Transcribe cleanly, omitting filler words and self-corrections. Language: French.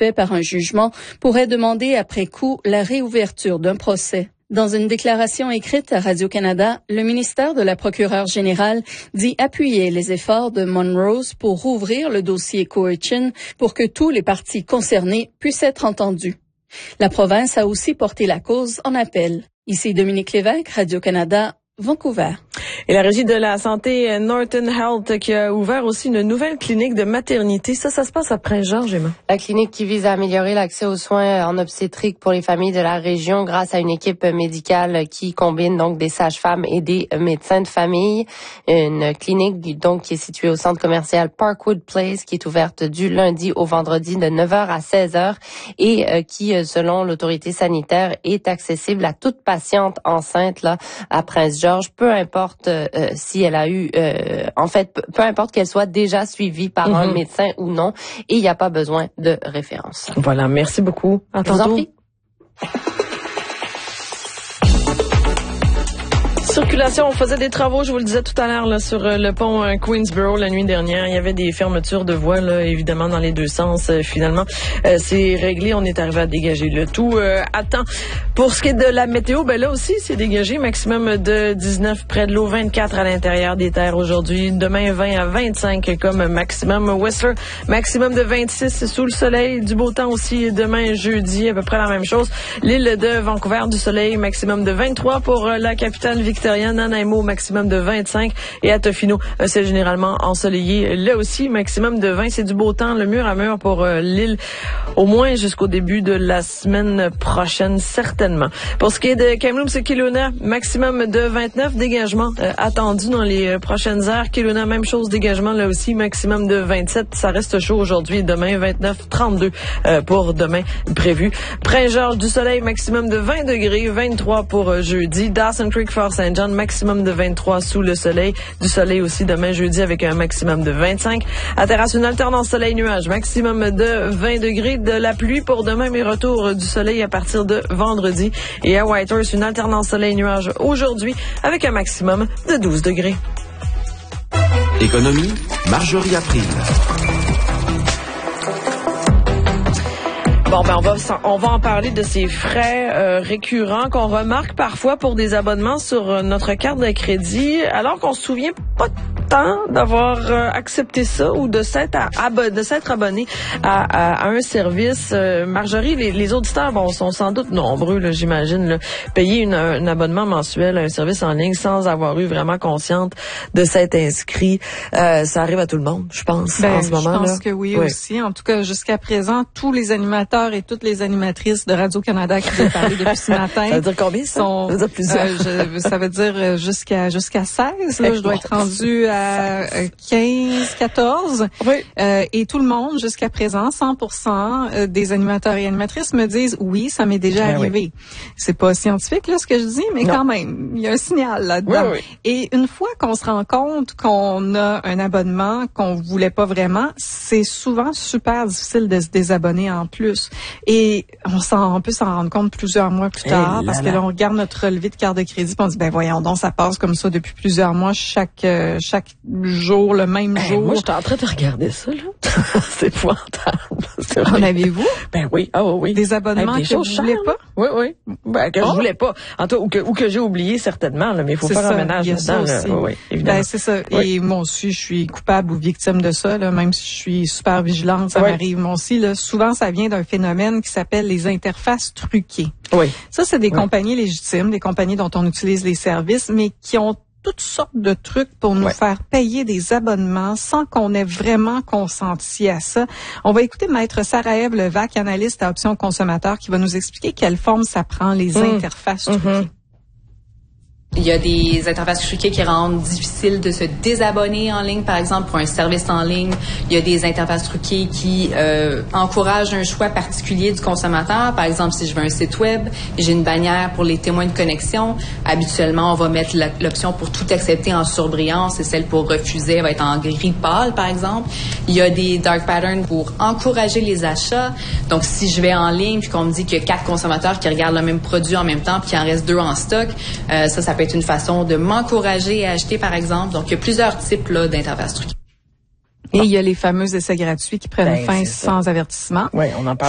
satisfait par un jugement pourrait demander après coup la réouverture d'un procès. Dans une déclaration écrite à Radio-Canada, le ministère de la procureure générale dit appuyer les efforts de Monrose pour rouvrir le dossier Cowichan pour que tous les parties concernées puissent être entendus. La province a aussi porté la cause en appel. Ici Dominique Lévesque, Radio-Canada, Vancouver. Et la Régie de la santé Norton Health qui a ouvert aussi une nouvelle clinique de maternité. Ça se passe à Prince-Georges, Emma. La clinique qui vise à améliorer l'accès aux soins en obstétrique pour les familles de la région grâce à une équipe médicale qui combine donc des sages-femmes et des médecins de famille. Une clinique donc qui est située au centre commercial Parkwood Place qui est ouverte du lundi au vendredi de 9h à 16h et qui, selon l'autorité sanitaire, est accessible à toute patiente enceinte là à Prince-Georges, peu importe si elle a eu, peu importe qu'elle soit déjà suivie par un médecin ou non, et il n'y a pas besoin de référence. Voilà, merci beaucoup. À tantôt. Je vous en prie. Circulation, on faisait des travaux, je vous le disais tout à l'heure, là, sur le pont Queensborough la nuit dernière. Il y avait des fermetures de voies, là, évidemment, dans les deux sens. Finalement, c'est réglé. On est arrivé à dégager le tout à temps. Pour ce qui est de la météo, ben là aussi, c'est dégagé. Maximum de 19 près de l'eau, 24 à l'intérieur des terres aujourd'hui. Demain, 20 à 25 comme maximum. Whistler, maximum de 26 sous le soleil. Du beau temps aussi demain, jeudi, à peu près la même chose. L'île de Vancouver, du soleil, maximum de 23 pour la capitale Victoria. Nanaimo, maximum de 25 et à Tofino, c'est généralement ensoleillé. Là aussi, maximum de 20. C'est du beau temps, le mur à mur pour l'île, au moins jusqu'au début de la semaine prochaine, certainement. Pour ce qui est de Kamloops et Kelowna, maximum de 29. Dégagement attendu dans les prochaines heures. Kelowna, même chose, dégagement là aussi, maximum de 27. Ça reste chaud aujourd'hui et demain, 29, 32 pour demain prévu. Prince-Georges, du soleil, maximum de 20 degrés, 23 pour jeudi. Dawson Creek, Fort St. John, maximum de 23 sous le soleil. Du soleil aussi demain jeudi avec un maximum de 25. À Terrasse, une alternance soleil-nuage, maximum de 20 degrés. De la pluie pour demain, mais retour du soleil à partir de vendredi. Et à Whitehorse, une alternance soleil-nuage aujourd'hui avec un maximum de 12 degrés. Économie, Marjorie April. Bon, ben on va en parler de ces frais récurrents qu'on remarque parfois pour des abonnements sur notre carte de crédit, alors qu'on se souvient pas tant d'avoir accepté ça ou de s'être abonné à un service. Marjorie, les auditeurs sont sans doute nombreux, là, j'imagine, là, payer un abonnement mensuel à un service en ligne sans avoir eu vraiment conscience de s'être inscrit. Ça arrive à tout le monde, je pense, en ce moment. Je pense que oui, aussi. En tout cas, jusqu'à présent, tous les animateurs et toutes les animatrices de Radio-Canada qui vous ont parlé depuis ce matin. Ça veut dire combien, ça? Ça veut dire plusieurs. Ça veut dire jusqu'à 16. Là, je dois être rendue à 15, 14. Oui. Et tout le monde, jusqu'à présent, 100% des animateurs et animatrices me disent oui, ça m'est déjà arrivé. Oui. C'est pas scientifique, là, ce que je dis, mais quand même, il y a un signal là-dedans. Oui. Et une fois qu'on se rend compte qu'on a un abonnement qu'on voulait pas vraiment, c'est souvent super difficile de se désabonner en plus. Et on peut s'en rendre compte plusieurs mois plus tard, parce que là, on regarde notre relevé de carte de crédit, puis on dit, ben voyons donc, ça passe comme ça depuis plusieurs mois, chaque jour, le même jour. Moi, j'étais en train de regarder ça, là. C'est épouvantable. En avez-vous? Ben oui. Ah oui. Des abonnements que vous voulez pas? Oui. Ben, que je voulais pas. En tout cas, ou que j'ai oublié certainement, là, mais il faut faire un ménage là-dedans. Oui, évidemment. Ben, c'est ça. Oui. Et moi aussi, je suis coupable ou victime de ça, là, même si je suis super vigilante, ça m'arrive. Moi aussi, là, souvent, ça vient d'un phénomène qui s'appelle les interfaces truquées. Oui. Ça, c'est des compagnies légitimes, des compagnies dont on utilise les services, mais qui ont toutes sortes de trucs pour nous faire payer des abonnements sans qu'on ait vraiment consenti à ça. On va écouter Maître Sarah-Ève Levac, analyste à Options Consommateurs, qui va nous expliquer quelle forme ça prend, les interfaces truquées. Il y a des interfaces truquées qui rendent difficile de se désabonner en ligne, par exemple, pour un service en ligne. Il y a des interfaces truquées qui encouragent un choix particulier du consommateur. Par exemple, si je veux un site web, j'ai une bannière pour les témoins de connexion. Habituellement, on va mettre l'option pour tout accepter en surbrillance et celle pour refuser elle va être en gris pâle, par exemple. Il y a des dark patterns pour encourager les achats. Donc, si je vais en ligne puis qu'on me dit qu'il y a 4 consommateurs qui regardent le même produit en même temps puis qu'il en reste 2 en stock, ça peut être une façon de m'encourager à acheter, par exemple. Donc, il y a plusieurs types là, d'interfaces truquées. Et il y a les fameux essais gratuits qui prennent fin sans avertissement. Oui, on en parle.